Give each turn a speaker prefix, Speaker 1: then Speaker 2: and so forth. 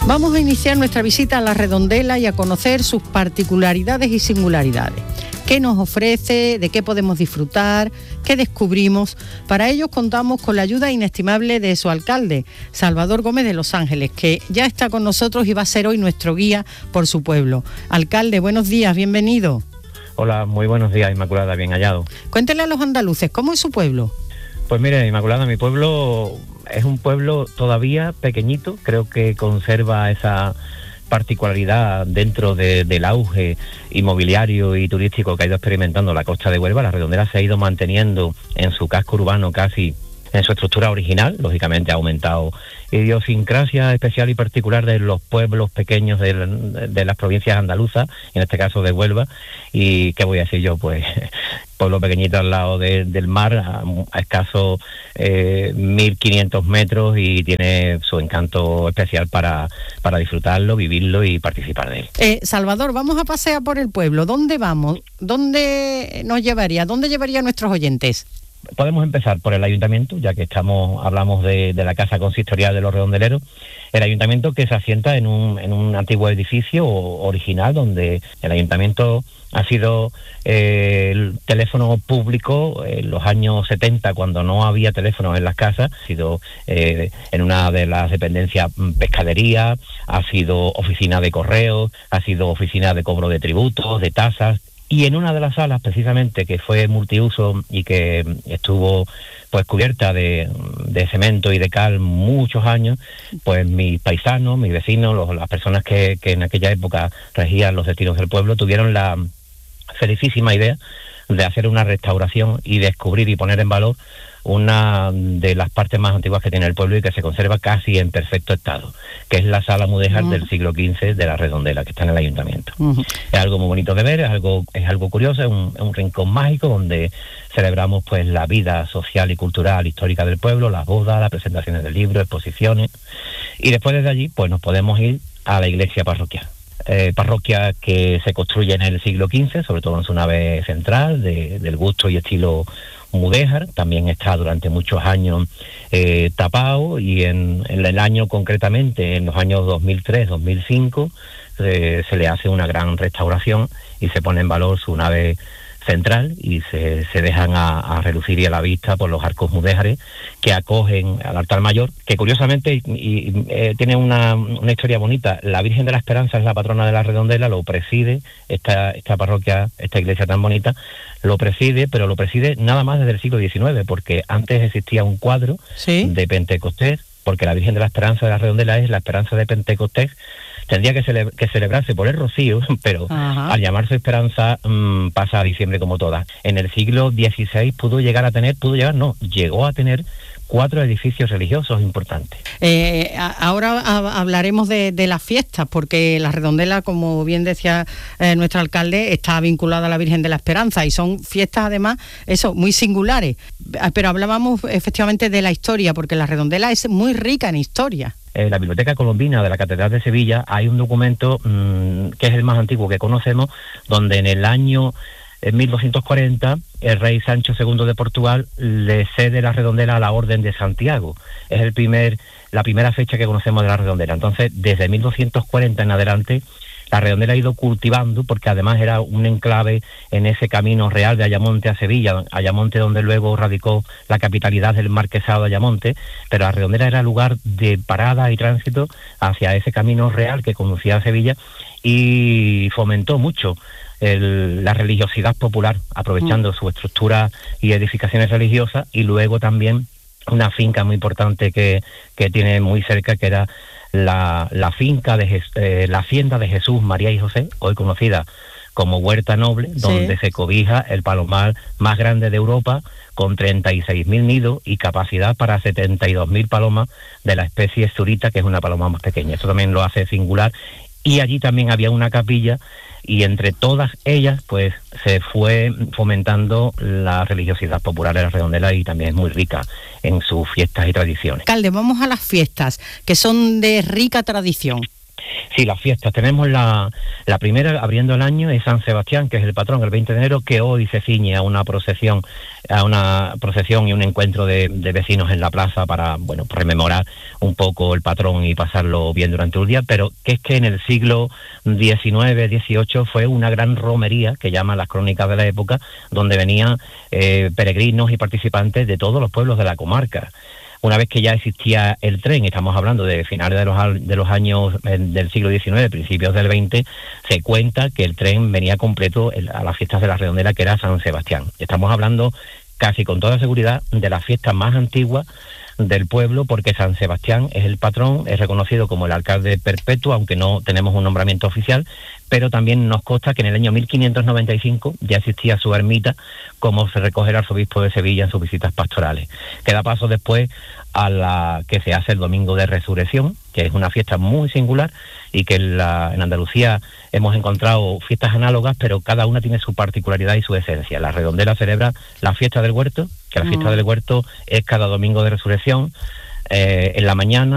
Speaker 1: Vamos a iniciar nuestra visita a La Redondela y a conocer sus particularidades y singularidades. ¿Qué nos ofrece? ¿De qué podemos disfrutar? ¿Qué descubrimos? Para ello contamos con la ayuda inestimable de su alcalde, Salvador Gómez de Los Ángeles, que ya está con nosotros y va a ser hoy nuestro guía por su pueblo. Alcalde, buenos días, bienvenido.
Speaker 2: Hola, muy buenos días, Inmaculada, bien hallado.
Speaker 1: Cuéntele a los andaluces, ¿cómo es su pueblo?
Speaker 2: Pues mire, Inmaculada, mi pueblo es un pueblo todavía pequeñito, creo que conserva esa particularidad dentro del auge inmobiliario y turístico que ha ido experimentando la costa de Huelva. La Redondela se ha ido manteniendo en su casco urbano casi en su estructura original, lógicamente ha aumentado idiosincrasia especial y particular de los pueblos pequeños de las provincias andaluzas, en este caso de Huelva, y qué voy a decir yo, pues pueblo pequeñito al lado del mar, a escasos 1.500 metros, y tiene su encanto especial para disfrutarlo, vivirlo y participar de él.
Speaker 1: Salvador, vamos a pasear por el pueblo. ¿Dónde vamos? ¿Dónde nos llevaría? ¿Dónde llevaría a nuestros oyentes?
Speaker 2: Podemos empezar por el ayuntamiento, ya que hablamos de la casa consistorial de los redondeleros. El ayuntamiento, que se asienta en un antiguo edificio original, donde el ayuntamiento ha sido el teléfono público en los años 70, cuando no había teléfonos en las casas. Ha sido en una de las dependencias pescadería, ha sido oficina de correos, ha sido oficina de cobro de tributos, de tasas. Y en una de las salas, precisamente, que fue multiuso y que estuvo pues cubierta de cemento y de cal muchos años, pues mis paisanos, mis vecinos, las personas que en aquella época regían los destinos del pueblo, tuvieron la felicísima idea de hacer una restauración y descubrir y poner en valor una de las partes más antiguas que tiene el pueblo y que se conserva casi en perfecto estado, que es la sala mudéjar del siglo XV de la Redondela, que está en el ayuntamiento. Es algo muy bonito de ver, es algo curioso, es un rincón mágico donde celebramos pues la vida social y cultural histórica del pueblo, las bodas, las presentaciones de libros, exposiciones, y después desde allí pues nos podemos ir a la iglesia parroquial. Parroquia que se construye en el siglo XV, sobre todo en su nave central, del gusto y estilo mudéjar. También está durante muchos años tapado, y en el año concretamente, en los años 2003-2005, se le hace una gran restauración y se pone en valor su nave central, y se dejan a relucir y a la vista por los arcos mudéjares que acogen al altar mayor, que curiosamente tiene una historia bonita. La Virgen de la Esperanza es la patrona de la Redondela, lo preside esta parroquia, esta iglesia tan bonita, pero lo preside nada más desde el siglo XIX, porque antes existía un cuadro de Pentecostés, porque la Virgen de la Esperanza de la Redondela es la esperanza de Pentecostés. Tendría que celebrarse por el rocío, pero al llamarse Esperanza pasa a diciembre como todas. En el siglo XVI llegó a tener 4 edificios religiosos importantes.
Speaker 1: Ahora hablaremos de las fiestas, porque la Redondela, como bien decía nuestro alcalde, está vinculada a la Virgen de la Esperanza, y son fiestas además muy singulares. Pero hablábamos efectivamente de la historia, porque la Redondela es muy rica en historia.
Speaker 2: En la Biblioteca Colombina de la Catedral de Sevilla hay un documento que es el más antiguo que conocemos, donde en el año 1240 el rey Sancho II de Portugal le cede la Redondela a la Orden de Santiago. Es la primera fecha que conocemos de la Redondela. Entonces, desde 1240 en adelante, la Redondela ha ido cultivando, porque además era un enclave en ese camino real de Ayamonte a Sevilla, Ayamonte donde luego radicó la capitalidad del marquesado de Ayamonte, pero la Redondela era lugar de parada y tránsito hacia ese camino real que conducía a Sevilla, y fomentó mucho la religiosidad popular, aprovechando su estructura y edificaciones religiosas, y luego también una finca muy importante que tiene muy cerca, que era la finca la hacienda de Jesús, María y José, hoy conocida como Huerta Noble, donde se cobija el palomar más grande de Europa, con 36.000 nidos y capacidad para 72.000 palomas de la especie zurita, que es una paloma más pequeña. Eso también lo hace singular. Y allí también había una capilla, y entre todas ellas pues se fue fomentando la religiosidad popular de la Redondela, y también es muy rica en sus fiestas y tradiciones.
Speaker 1: Alcalde, vamos a las fiestas, que son de rica tradición.
Speaker 2: Sí, las fiestas. Tenemos la primera, abriendo el año, es San Sebastián, que es el patrón, el 20 de enero, que hoy se ciñe a una procesión y un encuentro de vecinos en la plaza para, bueno, rememorar un poco el patrón y pasarlo bien durante un día, pero que es que en el siglo XIX, XVIII fue una gran romería, que llaman las crónicas de la época, donde venían peregrinos y participantes de todos los pueblos de la comarca. Una vez que ya existía el tren, estamos hablando de finales de los años del siglo XIX, principios del XX, se cuenta que el tren venía completo a las fiestas de la Redondela, que era San Sebastián. Estamos hablando casi con toda seguridad de la fiesta más antigua del pueblo, porque San Sebastián es el patrón, es reconocido como el alcalde perpetuo, aunque no tenemos un nombramiento oficial, pero también nos consta que en el año 1595 ya existía su ermita, como se recoge el arzobispo de Sevilla en sus visitas pastorales. Que da paso después a la que se hace el Domingo de Resurrección, que es una fiesta muy singular y que en Andalucía hemos encontrado fiestas análogas, pero cada una tiene su particularidad y su esencia. La Redondela celebra la fiesta del huerto, que la fiesta del huerto es cada Domingo de Resurrección, en la mañana.